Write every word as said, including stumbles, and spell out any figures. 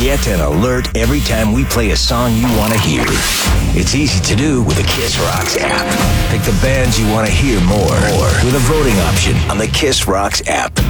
Get an alert every time we play a song you want to hear. It's easy to do with the Kiss Rocks app. Pick the bands you want to hear more, more with a voting option on the Kiss Rocks app.